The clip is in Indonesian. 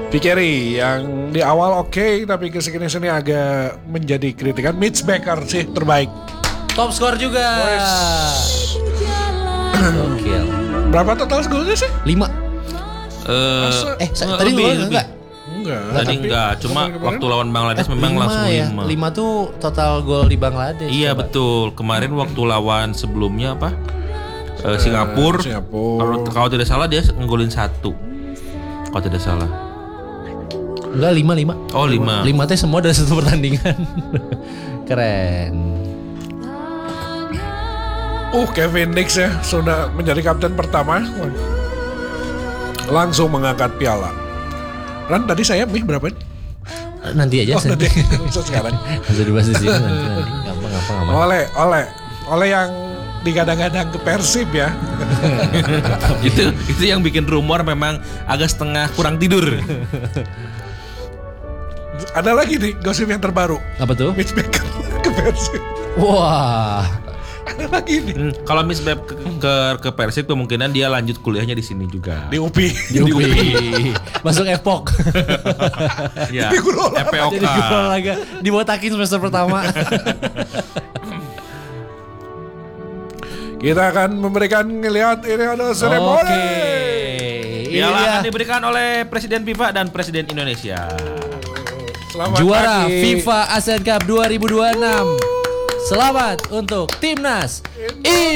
Vieri yang di awal oke, tapi kesini sini agak menjadi kritikan. Mitch Becker sih terbaik. Top skor juga. Gokil. Berapa total golnya sih? 5. Tadi lebih. enggak? Enggak. Tadi enggak, cuma waktu lawan Bangladesh memang langsung 5. 5 tuh total gol di Bangladesh. Iya betul. Kemarin waktu lawan sebelumnya apa? Singapura. Kalau tidak salah dia ngegolin 1. Kalau tidak salah. Enggak 5. Oh 5. 5 teh semua dari satu pertandingan. Keren. Kevin Dix ya sudah menjadi kapten pertama. Langsung mengangkat piala. Ran tadi saya berapa? Nanti aja. Nanti sekarang. Bisa dibahas di sini nanti. Gampang. Oleh yang digadang-gadang ke Persib ya. itu yang bikin rumor memang agak setengah kurang tidur. Ada lagi nih gosip yang terbaru. Apa tuh? Mitch Becker ke Persib. Wah. Ada lagi nih. Kalau Mitch Becker ke Persib kemungkinan dia lanjut kuliahnya di sini juga. Di UPI. Masuk Epok. Ya. Di guru olahraga. EPOK. Jadi guru olahraga dibotakin semester pertama. Kita akan memberikan ngelihat ini ada seremoni. Piala akan diberikan oleh Presiden FIFA dan Presiden Indonesia. Selamat Juara pagi. FIFA Asian Cup 2026. Selamat untuk timnas